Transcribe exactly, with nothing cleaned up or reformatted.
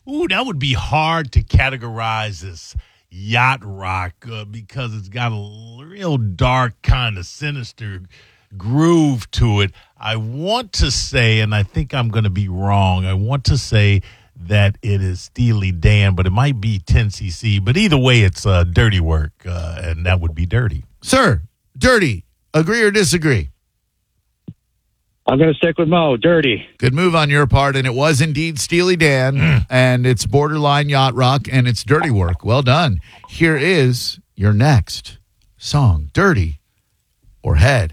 Ooh, that would be hard to categorize as yacht rock uh, because it's got a real dark kind of sinister groove to it. I want to say, and I think I'm going to be wrong, I want to say that it is Steely Dan, but it might be ten C C. But either way, it's uh, Dirty Work, uh, and that would be Dirty. Sir, Dirty, agree or disagree? I'm going to stick with Mo. Dirty. Good move on your part, and it was indeed Steely Dan, mm. and it's borderline yacht rock, and it's Dirty Work. Well done. Here is your next song, Dirty or Head.